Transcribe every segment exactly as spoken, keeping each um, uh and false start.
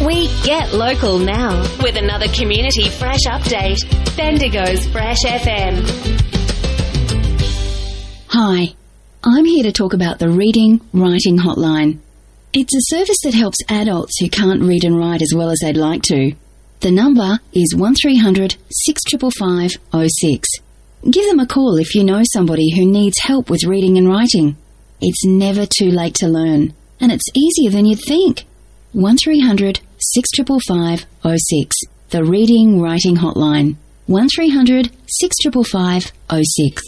We get local now with another Community Fresh update. Bendigo's Fresh F M. Hi, I'm here to talk about the Reading Writing Hotline. It's a service that helps adults who can't read and write as well as they'd like to. The number is one three hundred, six five five, oh six. Give them a call if you know somebody who needs help with reading and writing. It's never too late to learn, and it's easier than you'd think. one three hundred, six five five, oh six. The Reading Writing Hotline. one three hundred, six five five, oh six.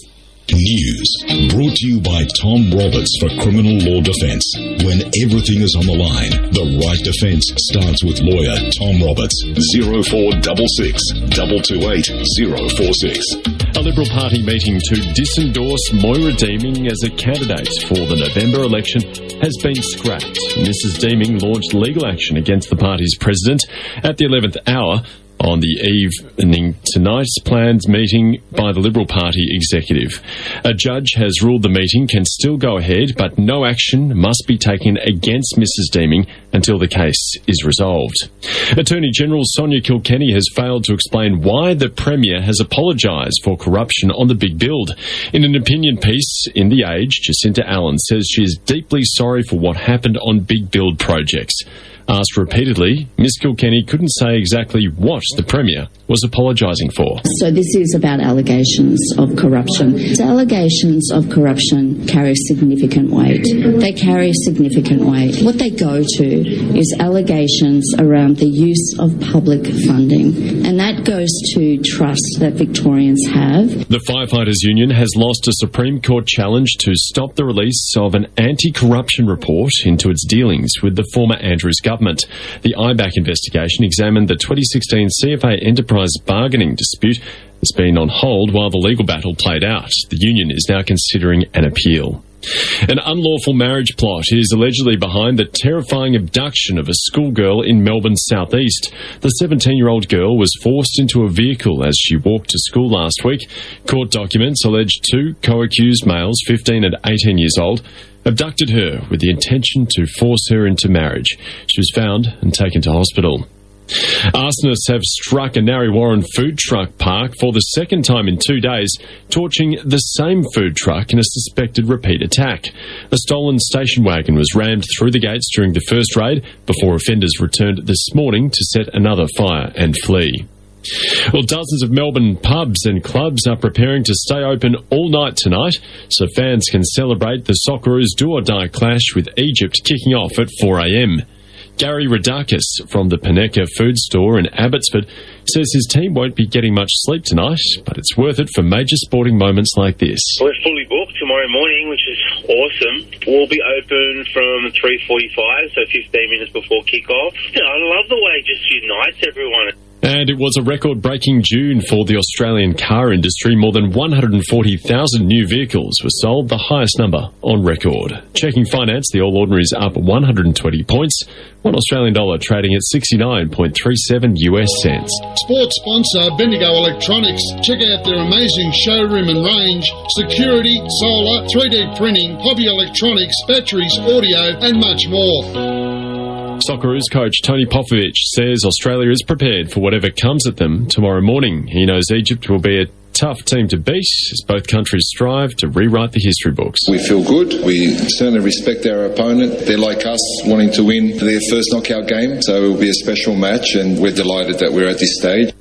News brought to you by Tom Roberts for Criminal Law Defence. When everything is on the line, the right defence starts with lawyer Tom Roberts. zero four six six, two two eight, zero four six. A Liberal Party meeting to disendorse Moira Deeming as a candidate for the November election has been scrapped. Missus Deeming launched legal action against the party's president at the eleventh hour on the evening tonight's planned meeting by the Liberal Party executive. A judge has ruled the meeting can still go ahead, but no action must be taken against Missus Deeming until the case is resolved. Attorney General Sonia Kilkenny has failed to explain why the Premier has apologised for corruption on the Big Build. In an opinion piece in The Age, Jacinta Allen says she is deeply sorry for what happened on Big Build projects. Asked repeatedly, Miss Kilkenny couldn't say exactly what the Premier was apologising for. So this is about allegations of corruption. Allegations of corruption carry significant weight. They carry significant weight. What they go to is allegations around the use of public funding, and that goes to trust that Victorians have. The Firefighters Union has lost a Supreme Court challenge to stop the release of an anti-corruption report into its dealings with the former Andrews government. The I B A C investigation examined the twenty sixteen C F A enterprise bargaining dispute that's been on hold while the legal battle played out. The union is now considering an appeal. An unlawful marriage plot is allegedly behind the terrifying abduction of a schoolgirl in Melbourne's southeast. The seventeen-year-old girl was forced into a vehicle as she walked to school last week. Court documents allege two co-accused males, fifteen and eighteen years old, abducted her with the intention to force her into marriage. She was found and taken to hospital. Arsonists have struck a Narre Warren food truck park for the second time in two days, torching the same food truck in a suspected repeat attack. A stolen station wagon was rammed through the gates during the first raid before offenders returned this morning to set another fire and flee. Well, dozens of Melbourne pubs and clubs are preparing to stay open all night tonight so fans can celebrate the Socceroos do-or-die clash with Egypt kicking off at four a.m. Gary Radakis from the Paneka food store in Abbotsford says his team won't be getting much sleep tonight, but it's worth it for major sporting moments like this. We're fully booked tomorrow morning, which is awesome. We'll be open from three forty-five, so fifteen minutes before kick-off. You know, I love the way it just unites everyone. And it was a record-breaking June for the Australian car industry. More than one hundred forty thousand new vehicles were sold, the highest number on record. Checking finance, the All Ordinary's up one hundred twenty points. One Australian dollar trading at sixty-nine point three seven U S cents. Sports sponsor Bendigo Electronics. Check out their amazing showroom and range. Security, solar, three D printing, hobby electronics, batteries, audio and much more. Socceroos coach Tony Popovich says Australia is prepared for whatever comes at them tomorrow morning. He knows Egypt will be a tough team to beat as both countries strive to rewrite the history books. We feel good. We certainly respect our opponent. They're like us, wanting to win their first knockout game, so it will be a special match and we're delighted that we're at this stage.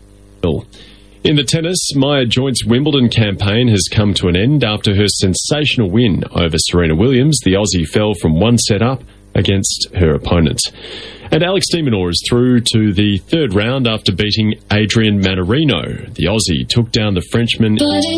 In the tennis, Maya Joint's Wimbledon campaign has come to an end after her sensational win over Serena Williams. The Aussie fell from one set up against her opponent. And Alex de Minaur is through to the third round after beating Adrian Mannarino. The Aussie took down the Frenchman.